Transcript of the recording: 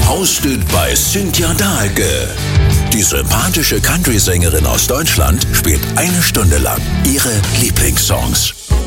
hosted by Cynthia Dahlke. Die sympathische Country-Sängerin aus Deutschland spielt 1 Stunde lang ihre Lieblingssongs.